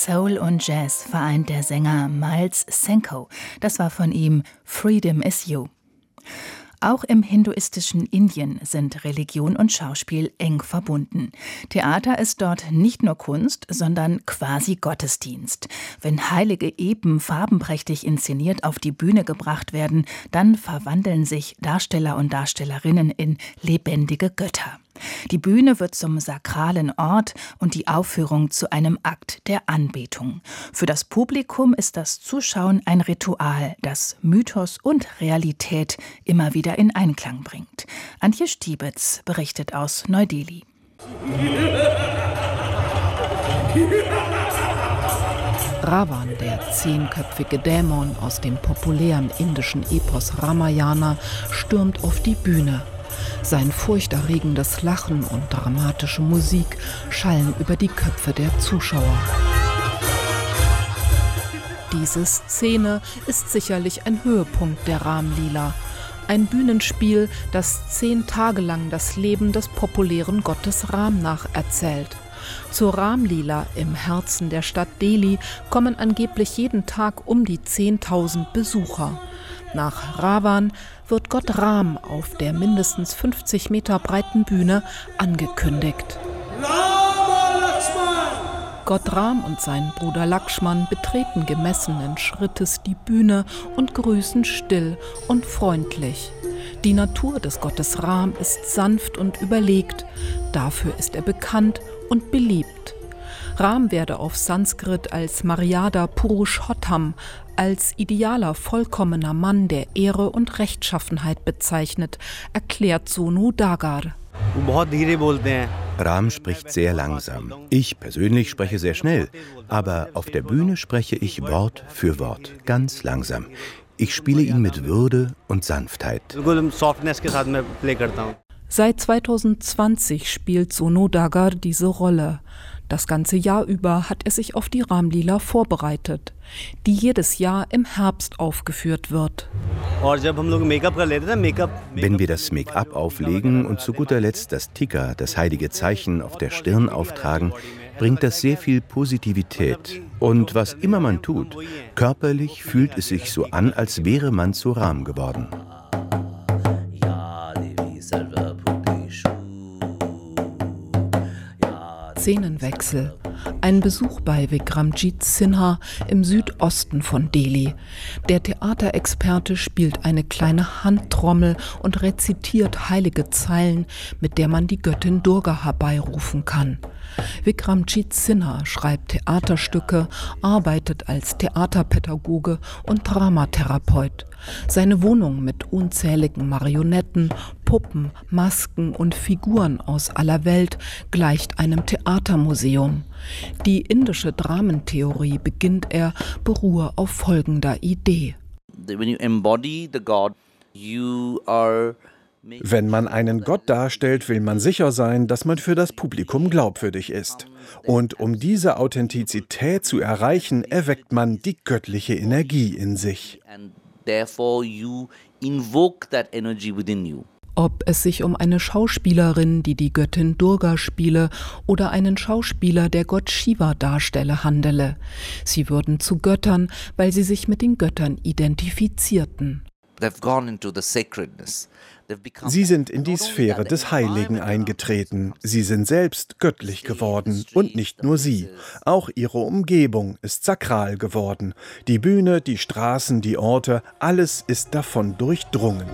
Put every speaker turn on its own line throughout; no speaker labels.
Soul und Jazz vereint der Sänger Miles Senko. Das war von ihm Freedom is You. Auch im hinduistischen Indien sind Religion und Schauspiel eng verbunden. Theater ist dort nicht nur Kunst, sondern quasi Gottesdienst. Wenn heilige Epen farbenprächtig inszeniert auf die Bühne gebracht werden, dann verwandeln sich Darsteller und Darstellerinnen in lebendige Götter. Die Bühne wird zum sakralen Ort und die Aufführung zu einem Akt der Anbetung. Für das Publikum ist das Zuschauen ein Ritual, das Mythos und Realität immer wieder in Einklang bringt. Antje Stiebitz berichtet aus Neu-Delhi.
Ravan, der 10-köpfige Dämon aus dem populären indischen Epos Ramayana, stürmt auf die Bühne. Sein furchterregendes Lachen und dramatische Musik schallen über die Köpfe der Zuschauer. Diese Szene ist sicherlich ein Höhepunkt der Ram-Lila. Ein Bühnenspiel, das 10 Tage lang das Leben des populären Gottes Ram nacherzählt. Zur Ram-Lila im Herzen der Stadt Delhi kommen angeblich jeden Tag um die 10.000 Besucher. Nach Ravan wird Gott Ram auf der mindestens 50 Meter breiten Bühne angekündigt. Gott Ram und sein Bruder Lakshman betreten gemessenen Schrittes die Bühne und grüßen still und freundlich. Die Natur des Gottes Ram ist sanft und überlegt. Dafür ist er bekannt und beliebt. Ram werde auf Sanskrit als Maryada Purushottam, als idealer, vollkommener Mann der Ehre und Rechtschaffenheit bezeichnet, erklärt Sonu Dagar.
Ram spricht sehr langsam. Ich persönlich spreche sehr schnell, aber auf der Bühne spreche ich Wort für Wort, ganz langsam. Ich spiele ihn mit Würde und Sanftheit.
Seit 2020 spielt Sonu Dagar diese Rolle. Das ganze Jahr über hat er sich auf die Ram-Lila vorbereitet, die jedes Jahr im Herbst aufgeführt wird.
Wenn wir das Make-up auflegen und zu guter Letzt das Tika, das heilige Zeichen, auf der Stirn auftragen, bringt das sehr viel Positivität. Und was immer man tut, körperlich fühlt es sich so an, als wäre man zu Ram geworden.
Szenenwechsel. Ein Besuch bei Vikramjit Sinha im Südosten von Delhi. Der Theaterexperte spielt eine kleine Handtrommel und rezitiert heilige Zeilen, mit der man die Göttin Durga herbeirufen kann. Vikramjit Sinha schreibt Theaterstücke, arbeitet als Theaterpädagoge und Dramatherapeut. Seine Wohnung mit unzähligen Marionetten, Puppen, Masken und Figuren aus aller Welt gleicht einem Theatermuseum. Die indische Dramentheorie, beginnt er, beruhe auf folgender Idee.
Wenn man einen Gott darstellt, will man sicher sein, dass man für das Publikum glaubwürdig ist. Und um diese Authentizität zu erreichen, erweckt man die göttliche Energie in sich.
Ob es sich um eine Schauspielerin, die die Göttin Durga spiele, oder einen Schauspieler, der Gott Shiva darstelle, handele. Sie würden zu Göttern, weil sie sich mit den Göttern identifizierten.
Sie sind in die Sphäre des Heiligen eingetreten. Sie sind selbst göttlich geworden. Und nicht nur sie. Auch ihre Umgebung ist sakral geworden. Die Bühne, die Straßen, die Orte, alles ist davon durchdrungen.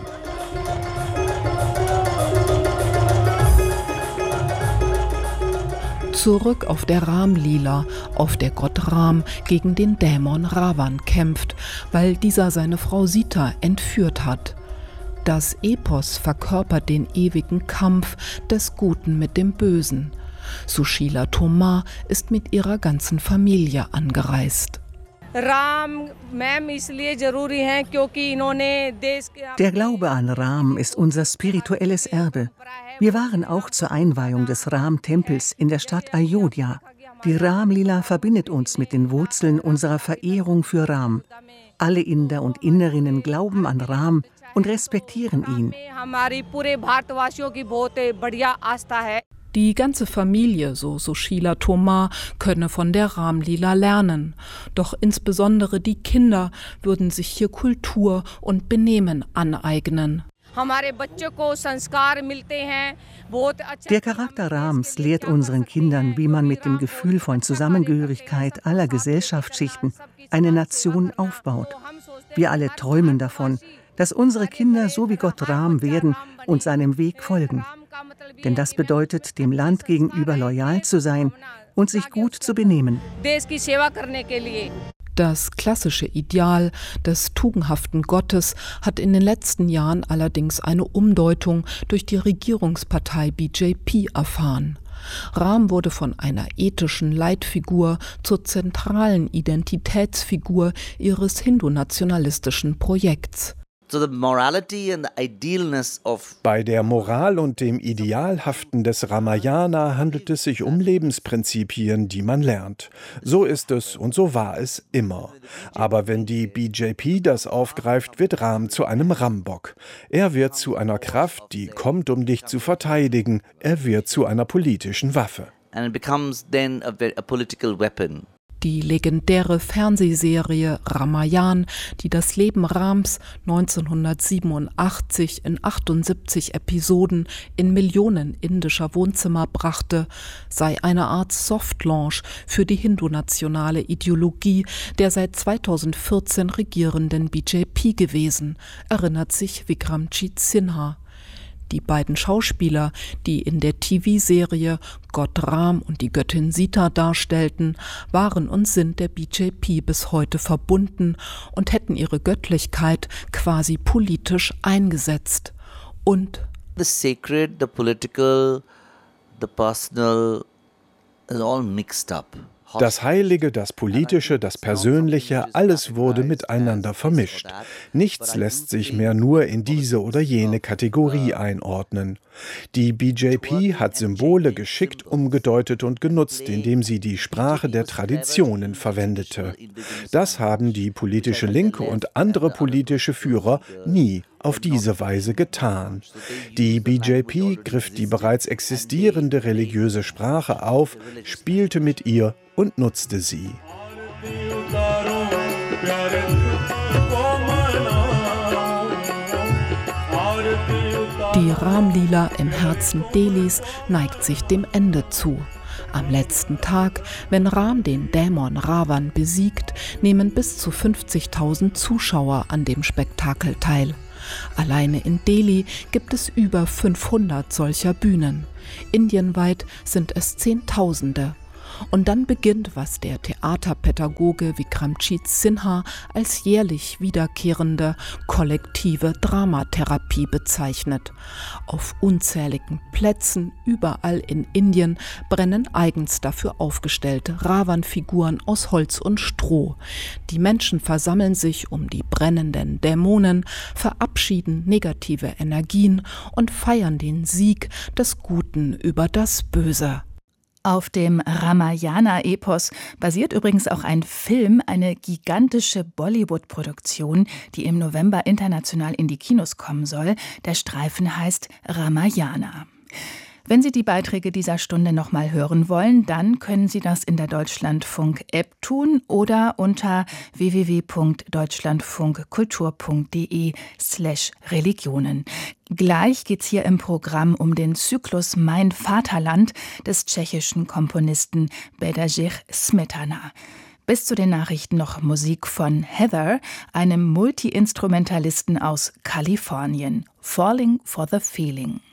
Zurück auf der Ram-Lila, auf der Gott Ram gegen den Dämon Ravan kämpft, weil dieser seine Frau Sita entführt hat. Das Epos verkörpert den ewigen Kampf des Guten mit dem Bösen. Sushila Tomar ist mit ihrer ganzen Familie angereist.
Der Glaube an Ram ist unser spirituelles Erbe. Wir waren auch zur Einweihung des Ram-Tempels in der Stadt Ayodhya. Die Ram-Lila verbindet uns mit den Wurzeln unserer Verehrung für Ram. Alle Inder und Inderinnen glauben an Ram und respektieren ihn.
Die ganze Familie, so Sushila Tomar, könne von der Ramlila lernen. Doch insbesondere die Kinder würden sich hier Kultur und Benehmen aneignen.
Der Charakter Rams lehrt unseren Kindern, wie man mit dem Gefühl von Zusammengehörigkeit aller Gesellschaftsschichten eine Nation aufbaut. Wir alle träumen davon, dass unsere Kinder so wie Gott Ram werden und seinem Weg folgen. Denn das bedeutet, dem Land gegenüber loyal zu sein und sich gut zu benehmen.
Das klassische Ideal des tugendhaften Gottes hat in den letzten Jahren allerdings eine Umdeutung durch die Regierungspartei BJP erfahren. Ram wurde von einer ethischen Leitfigur zur zentralen Identitätsfigur ihres hindu-nationalistischen Projekts.
Bei der Moral und dem Idealhaften des Ramayana handelt es sich um Lebensprinzipien, die man lernt. So ist es und so war es immer. Aber wenn die BJP das aufgreift, wird Ram zu einem Rambock. Er wird zu einer Kraft, die kommt, um dich zu verteidigen. Er wird zu einer politischen Waffe.
And it becomes then a political weapon.
Die legendäre Fernsehserie Ramayan, die das Leben Rams 1987 in 78 Episoden in Millionen indischer Wohnzimmer brachte, sei eine Art Softlaunch für die hindu-nationale Ideologie der seit 2014 regierenden BJP gewesen, erinnert sich Vikramjit Sinha. Die beiden Schauspieler, die in der TV-Serie Gott Ram und die Göttin Sita darstellten, waren und sind der BJP bis heute verbunden und hätten ihre Göttlichkeit quasi politisch eingesetzt. Und
the sacred, the political, the personal is all mixed up.
Das Heilige, das Politische, das Persönliche, alles wurde miteinander vermischt. Nichts lässt sich mehr nur in diese oder jene Kategorie einordnen. Die BJP hat Symbole geschickt umgedeutet und genutzt, indem sie die Sprache der Traditionen verwendete. Das haben die politische Linke und andere politische Führer nie auf diese Weise getan. Die BJP griff die bereits existierende religiöse Sprache auf, spielte mit ihr und nutzte sie.
Die Ramlila im Herzen Delhis neigt sich dem Ende zu. Am letzten Tag, wenn Ram den Dämon Ravan besiegt, nehmen bis zu 50.000 Zuschauer an dem Spektakel teil. Alleine in Delhi gibt es über 500 solcher Bühnen. Indienweit sind es Zehntausende. Und dann beginnt, was der Theaterpädagoge Vikramjit Sinha als jährlich wiederkehrende kollektive Dramatherapie bezeichnet. Auf unzähligen Plätzen überall in Indien brennen eigens dafür aufgestellte Ravan-Figuren aus Holz und Stroh. Die Menschen versammeln sich um die brennenden Dämonen, verabschieden negative Energien und feiern den Sieg des Guten über das Böse.
Auf dem Ramayana-Epos basiert übrigens auch ein Film, eine gigantische Bollywood-Produktion, die im November international in die Kinos kommen soll. Der Streifen heißt Ramayana. Wenn Sie die Beiträge dieser Stunde noch mal hören wollen, dann können Sie das in der Deutschlandfunk-App tun oder unter www.deutschlandfunkkultur.de/Religionen. Gleich geht's hier im Programm um den Zyklus Mein Vaterland des tschechischen Komponisten Bedřich Smetana. Bis zu den Nachrichten noch Musik von Heather, einem Multi-Instrumentalisten aus Kalifornien. Falling for the Feeling.